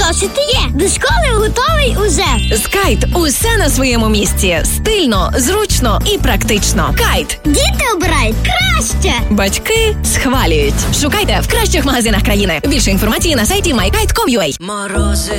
зошити є. До школи готовий уже. З Кайт усе на своєму місці. Стильно, зручно і практично. Кайт. Діти обирають краще. Батьки схвалюють. Шукайте в кращих магазинах країни. Більше інформації на сайті mykite.com.ua. Морози